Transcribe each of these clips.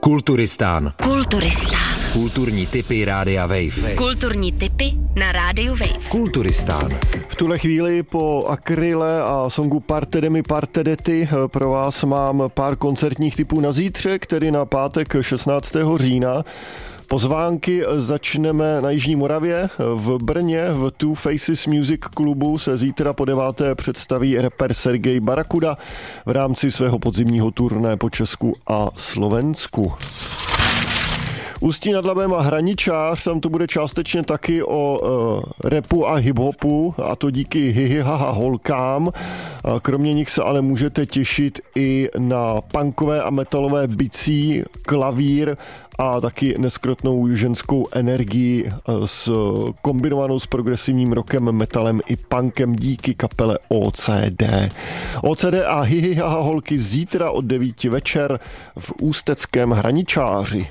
Kulturistán. Kulturistán. Kulturní tipy Rádia Wave. Kulturní tipy na Rádiu Wave. Kulturistán. V tuhle chvíli po Akryle a songu Parte de mi parte de ti pro vás mám pár koncertních tipů na zítřek, tedy na pátek 16. října. Pozvánky začneme na Jižní Moravě. V Brně v Two Faces Music klubu se zítra po 9. představí rapper Sergej Barakuda v rámci svého podzimního turné po Česku a Slovensku. Ústí nad Labem a Hraničář, tam to bude částečně taky o rapu a hiphopu, a to díky hihihaha holkám. Kromě nich se ale můžete těšit i na punkové a metalové bicí, klavír a taky neskrotnou ženskou energii kombinovanou s progresivním rockem, metalem i punkem díky kapele OCD. OCD a hihihaha holky zítra od 9 večer v ústeckém Hraničáři.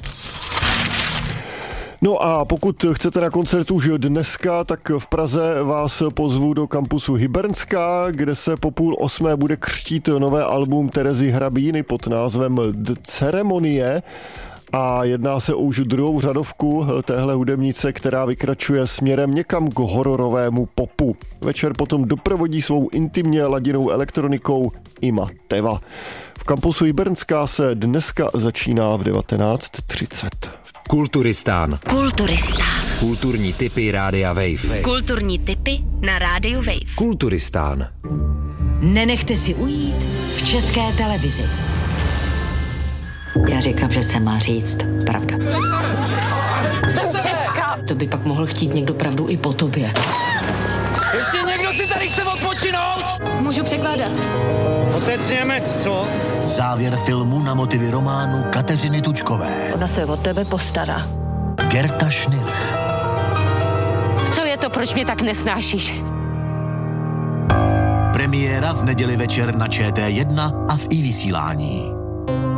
No a pokud chcete na koncert už dneska, tak v Praze vás pozvu do kampusu Hybernská, kde se po 7:30 bude křtít nové album Terezy Hrabíny pod názvem The Ceremonie. A jedná se o už druhou řadovku téhle hudebnice, která vykračuje směrem někam k hororovému popu. Večer potom doprovodí svou intimně ladinou elektronikou Ima Teva. V kampusu Hybernská se dneska začíná v 19:30. Kulturistán. Kulturistán. Kulturní tipy Rádia Wave. Kulturní tipy na Rádiu Wave. Kulturistán. Nenechte si ujít v České televizi. Já říkám, že se má říct pravda. Jsem Česka! To by pak mohl chtít někdo pravdu i po tobě. Ještě někdo si tady chce odpočinout? Můžu překládat. Otec Němec, co? Závěr filmu na motivy románu Kateřiny Tučkové. Ona se o tebe postará. Gerta Schnilch. Co je to, proč mě tak nesnášíš? Premiéra v neděli večer na ČT1 a v iVysílání.